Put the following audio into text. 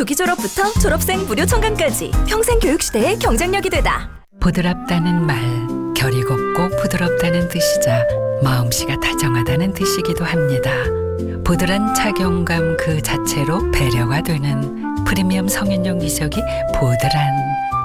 조기 졸업부터 졸업생 무료 청강까지 평생 교육 시대의 경쟁력이 되다. 부드럽다는 말, 결이 곱고 부드럽다는 뜻이자 마음씨가 다정하다는 뜻이기도 합니다. 부드러운 착용감 그 자체로 배려가 되는 프리미엄 성인용 미적이 보드란